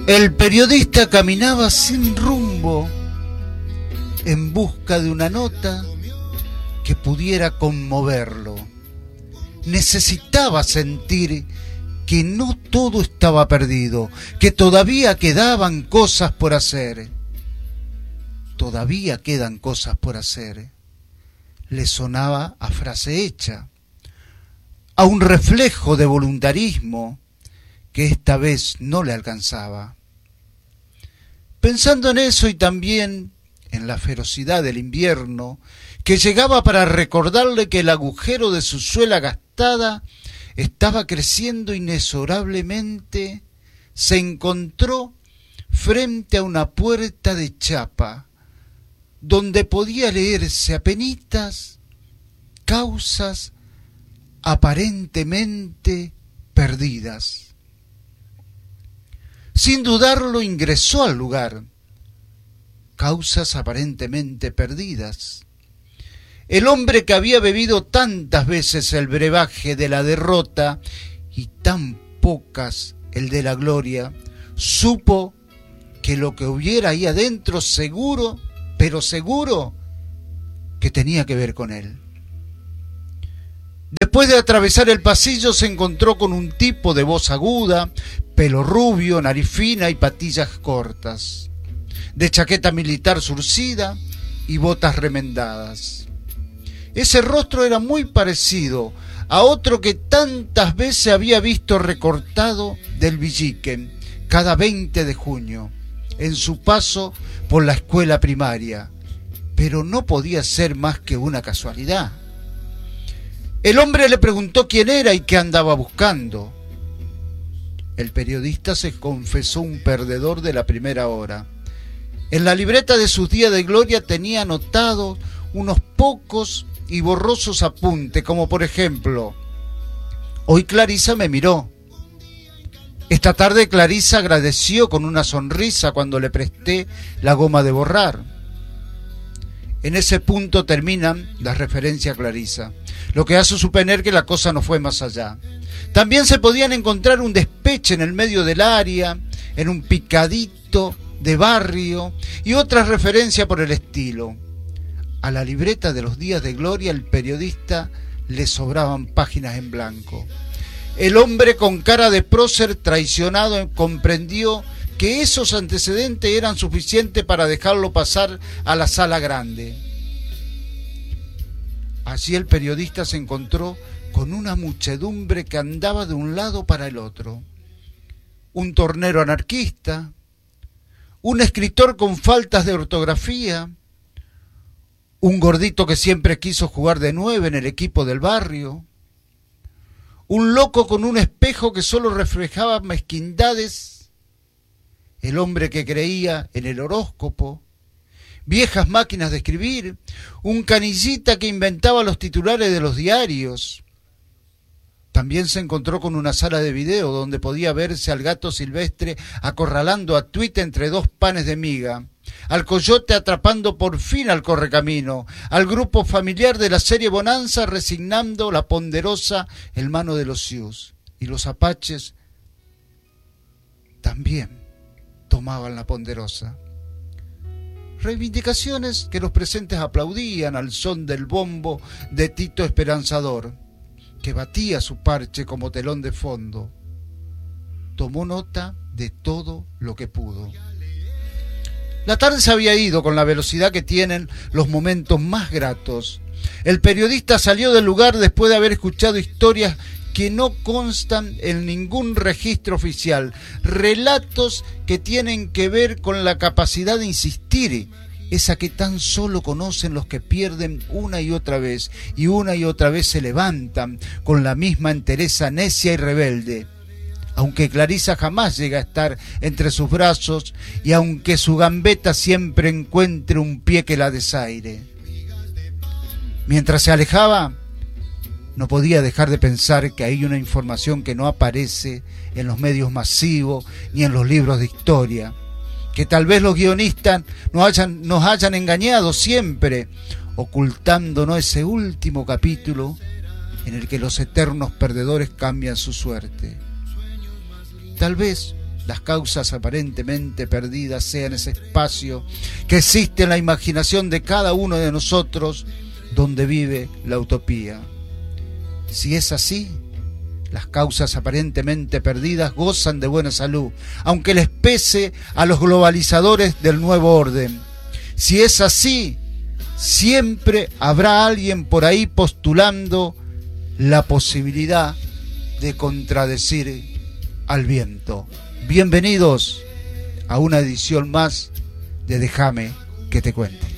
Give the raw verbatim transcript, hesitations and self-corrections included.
El periodista caminaba sin rumbo en busca de una nota que pudiera conmoverlo. Necesitaba sentir que no todo estaba perdido, que todavía quedaban cosas por hacer. Todavía quedan cosas por hacer. Le sonaba a frase hecha, a un reflejo de voluntarismo que esta vez no le alcanzaba. Pensando en eso y también en la ferocidad del invierno, que llegaba para recordarle que el agujero de su suela gastada estaba creciendo inexorablemente, se encontró frente a una puerta de chapa, donde podía leerse apenitas causas aparentemente perdidas. Sin dudarlo ingresó al lugar. Causas aparentemente perdidas. El hombre que había bebido tantas veces el brebaje de la derrota y tan pocas el de la gloria, supo que lo que hubiera ahí adentro seguro, pero seguro, que tenía que ver con él. Después de atravesar el pasillo se encontró con un tipo de voz aguda, pelo rubio, nariz fina y patillas cortas, de chaqueta militar surcida y botas remendadas. Ese rostro era muy parecido a otro que tantas veces había visto recortado del Villiquen cada veinte de junio, en su paso por la escuela primaria, pero no podía ser más que una casualidad. El hombre le preguntó quién era y qué andaba buscando. El periodista se confesó un perdedor de la primera hora. En la libreta de sus días de gloria tenía anotados unos pocos y borrosos apuntes, como por ejemplo: hoy Clarisa me miró. Esta tarde Clarisa agradeció con una sonrisa cuando le presté la goma de borrar. En ese punto terminan las referencias a Clarisa, lo que hace suponer que la cosa no fue más allá. También se podían encontrar un despeche en el medio del área, en un picadito de barrio y otras referencias por el estilo. A la libreta de los días de gloria el periodista le sobraban páginas en blanco. El hombre con cara de prócer traicionado comprendió que esos antecedentes eran suficientes para dejarlo pasar a la sala grande. Allí el periodista se encontró con una muchedumbre que andaba de un lado para el otro. Un tornero anarquista, un escritor con faltas de ortografía, un gordito que siempre quiso jugar de nueve en el equipo del barrio, un loco con un espejo que solo reflejaba mezquindades, el hombre que creía en el horóscopo, viejas máquinas de escribir, un canillita que inventaba los titulares de los diarios. También se encontró con una sala de video donde podía verse al gato silvestre acorralando a Tuita entre dos panes de miga, al coyote atrapando por fin al correcamino, al grupo familiar de la serie Bonanza resignando la ponderosa en mano de los Sioux, y los apaches también tomaban la ponderosa. Reivindicaciones que los presentes aplaudían al son del bombo de Tito Esperanzador, que batía su parche como telón de fondo. Tomó nota de todo lo que pudo. La tarde se había ido con la velocidad que tienen los momentos más gratos. El periodista salió del lugar después de haber escuchado historias que no constan en ningún registro oficial, relatos que tienen que ver con la capacidad de insistir, esa que tan solo conocen los que pierden una y otra vez, y una y otra vez se levantan con la misma entereza necia y rebelde. Aunque Clarisa jamás llega a estar entre sus brazos, y aunque su gambeta siempre encuentre un pie que la desaire. Mientras se alejaba, no podía dejar de pensar que hay una información que no aparece en los medios masivos ni en los libros de historia, que tal vez los guionistas nos hayan, nos hayan engañado siempre, ocultándonos ese último capítulo en el que los eternos perdedores cambian su suerte. Tal vez las causas aparentemente perdidas sean ese espacio que existe en la imaginación de cada uno de nosotros, donde vive la utopía. Si es así, las causas aparentemente perdidas gozan de buena salud, aunque les pese a los globalizadores del nuevo orden. Si es así, siempre habrá alguien por ahí postulando la posibilidad de contradecir al viento. Bienvenidos a una edición más de Déjame que te cuente.